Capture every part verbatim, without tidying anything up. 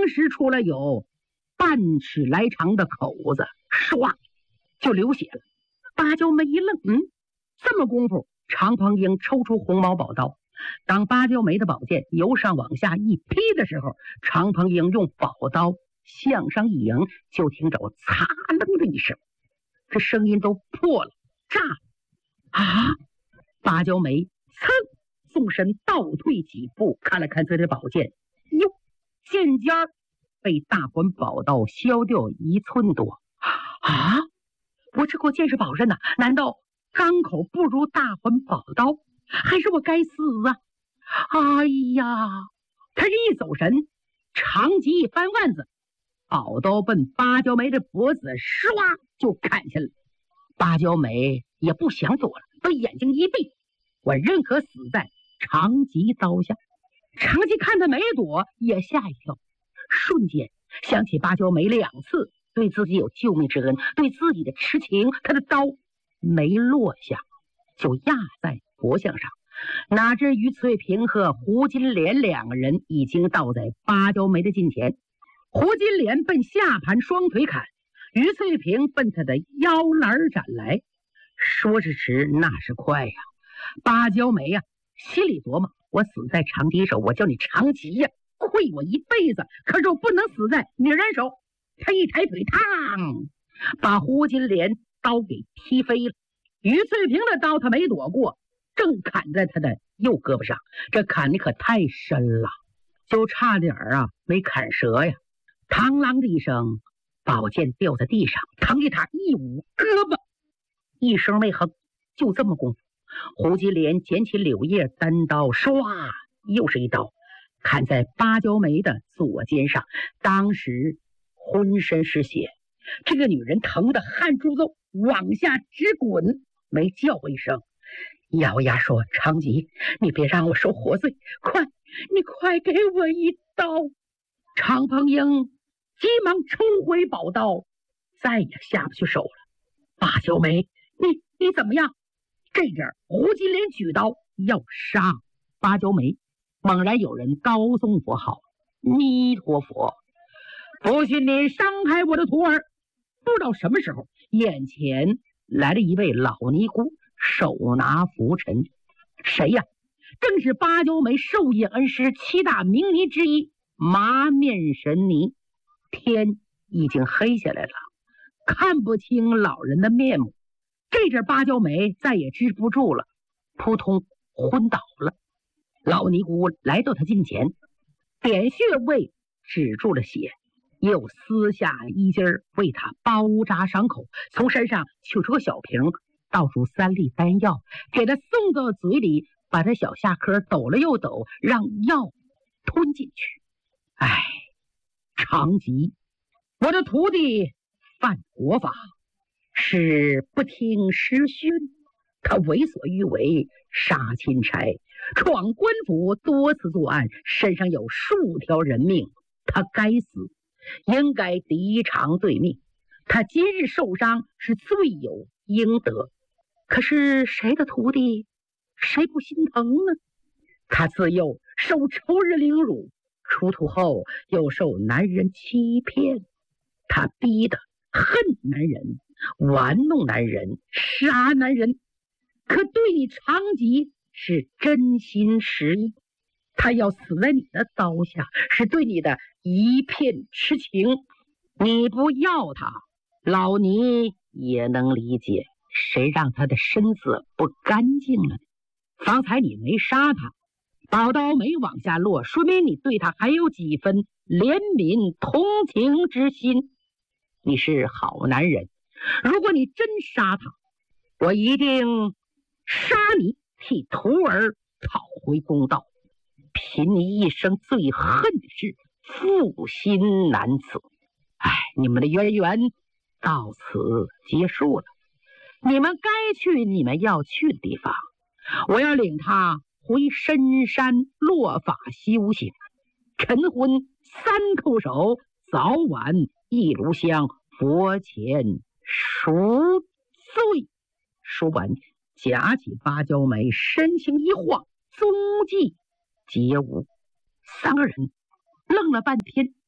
时出来有半尺来长的口子，唰就流血了。芭蕉梅一愣，嗯，这么功夫，常鹏英抽出红毛宝刀，当芭蕉梅的宝剑由上往下一劈的时候，常鹏英用宝刀向上一迎，就听着擦楞的一声，这声音都破了，炸了啊！芭蕉梅噌纵身倒退几步，看了看自己的宝剑，哟，剑尖儿被大环宝刀削掉一寸多啊！我这口剑是宝刃呐、啊，难道钢口不如大环宝刀？还是我该死啊！哎呀，他这一走神，长戟一翻腕子，宝刀奔芭蕉梅的脖子唰就砍下来了。芭蕉梅也不想躲了，把眼睛一闭，我认可死在长戟刀下。长戟看他没躲，也吓一跳，瞬间想起芭蕉梅两次对自己有救命之恩，对自己的痴情，他的刀没落下，就压在脖项上。哪知于翠萍和胡金莲两个人已经倒在芭蕉梅的近前，胡金莲奔下盘双腿砍，于翠萍奔他的腰篮斩来。说时迟，那是快呀！芭蕉梅呀、啊，心里琢磨：我死在长戟手，我叫你长戟呀，亏我一辈子，可是我不能死在女人手。他一抬腿，嘡，把胡金莲刀给踢飞了。于翠萍的刀他没躲过，正砍在他的右胳膊上，这砍的可太深了，就差点啊没砍折呀！嘡啷的一声，宝剑掉在地上，唐一塔一捂胳膊，一声没哼，就这么功夫，胡金莲捡起柳叶单刀，唰又是一刀，砍在芭蕉梅的左肩上，当时浑身是血，这个女人疼得汗珠子往下直滚，没叫一声，咬牙说：长戟，你别让我受活罪，快，你快给我一刀！常鹏英急忙抽回宝刀，再也下不去手了。芭蕉梅，你你怎么样？这阵胡金莲举刀要杀芭蕉梅，猛然有人高诵佛号：弥陀佛，不许你伤害我的徒儿！不知道什么时候，眼前来了一位老尼姑，手拿拂尘。谁呀？正是芭蕉梅授业恩师七大名尼之一麻面神尼。天已经黑下来了，看不清老人的面目。这阵芭蕉梅再也支不住了，扑通昏倒了。老尼姑来到他近前，点穴位止住了血，又撕下衣襟为他包扎伤口，从身上取出个小瓶，倒出三粒丹药，给他送到嘴里，把他小下颏抖了又抖，让药吞进去。哎，长戟，我的徒弟犯国法，是不听师训，他为所欲为，杀钦差，闯官府，多次作案，身上有数条人命，他该死，应该敌偿对命。他今日受伤是罪有应得，可是谁的徒弟，谁不心疼呢？他自幼受仇人凌辱，出土后又受男人欺骗，他逼得恨男人，玩弄男人，杀男人，可对你长戟是真心实意。他要死在你的刀下，是对你的一片痴情。你不要他，老尼也能理解，谁让他的身子不干净了？方才你没杀他，宝刀没往下落，说明你对他还有几分怜悯同情之心。你是好男人，如果你真杀他，我一定杀你，替徒儿讨回公道。凭你一生最恨的是负心男子。哎，你们的渊源到此结束了，你们该去你们要去的地方，我要领他回深山落法修行，晨昏三叩首，早晚一炉香，佛前赎罪。说完，夹起芭蕉梅，身形一晃，踪迹皆无。三个人愣了半天，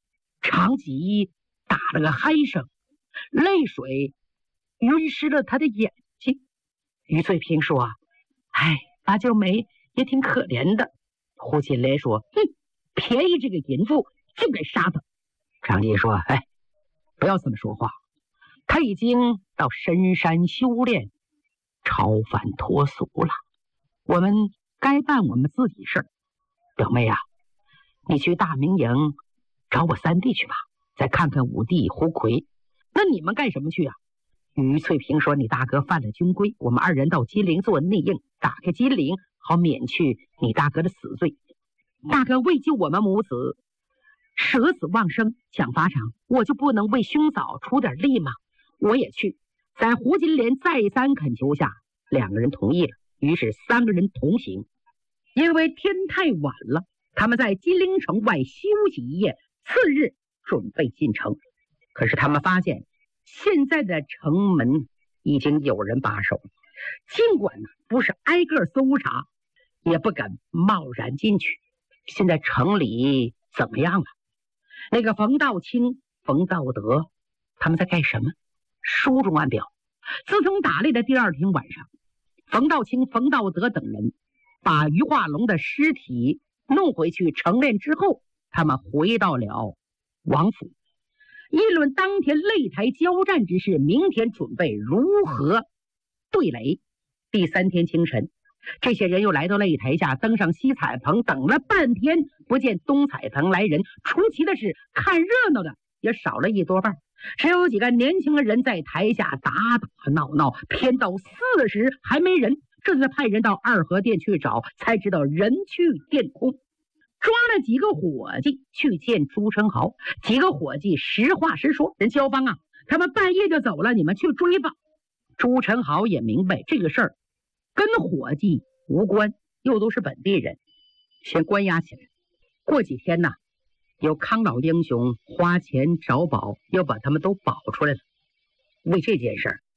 长吉打了个嗨声，泪水晕湿了他的眼睛。于翠萍说：“哎，八九梅也挺可怜的。”胡金莲说：“哼，便宜这个淫妇就该杀他。”长吉说：“哎，不要这么说话，他已经到深山修炼，超凡脱俗了。我们该办我们自己事儿。表妹啊，你去大明营找我三弟去吧，再看看五弟胡奎。那你们干什么去啊？”于翠萍说：“你大哥犯了军规，我们二人到金陵做内应，打开金陵，好免去你大哥的死罪。大哥为救我们母子，舍死忘生，想法场，我就不能为兄嫂出点力吗？我也去。”在胡金莲再三恳求下，两个人同意了。于是三个人同行。因为天太晚了，他们在金陵城外休息一夜，次日准备进城。可是他们发现现在的城门已经有人把守，尽管呢不是挨个搜查，也不敢贸然进去。现在城里怎么样了？那个冯道清、冯道德他们在干什么？书中暗表，自从打猎的第二天晚上，冯道清、冯道德等人把于化龙的尸体弄回去城练之后，他们回到了王府，议论当天擂台交战之事，明天准备如何对垒。第三天清晨，这些人又来到擂台下，登上西彩棚，等了半天不见东彩棚来人。出奇的是，看热闹的也少了一多半，只有几个年轻的人在台下打打闹闹，偏到四时还没人。这才派人到二合店去找，才知道人去店空，抓了几个伙计去见朱生豪。几个伙计实话实说：“人焦邦啊，他们半夜就走了，你们去追吧。”朱成豪也明白这个事儿跟伙计无关，又都是本地人，先关押起来。过几天呢，有康老英雄花钱找宝，要把他们都保出来了。为这件事儿，